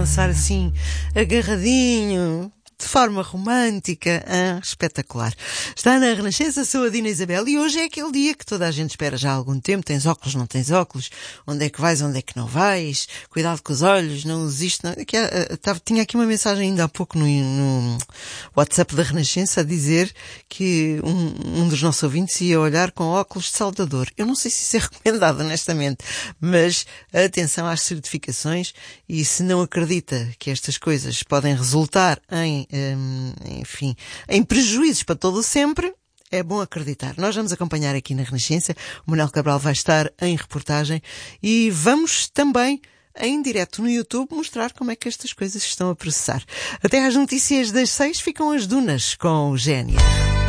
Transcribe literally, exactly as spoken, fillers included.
dançar assim, agarradinho, de forma romântica, ah, espetacular. Está na Renascença, sou a Dina Isabel e hoje é aquele dia que toda a gente espera já há algum tempo. Tens óculos, não tens óculos? Onde é que vais, onde é que não vais? Cuidado com os olhos, não uses não... Aqui, ah, tava, tinha aqui uma mensagem ainda há pouco no, no WhatsApp da Renascença a dizer que um, um dos nossos ouvintes ia olhar com óculos de soldador. Eu não sei se isso é recomendado, honestamente, mas atenção às certificações e se não acredita que estas coisas podem resultar em enfim, em prejuízos para todo o sempre, é bom acreditar. Nós vamos acompanhar aqui na Renascença, o Manuel Cabral vai estar em reportagem e vamos também em direto no YouTube mostrar como é que estas coisas estão a processar. Até às notícias das seis ficam as dunas com o G N R.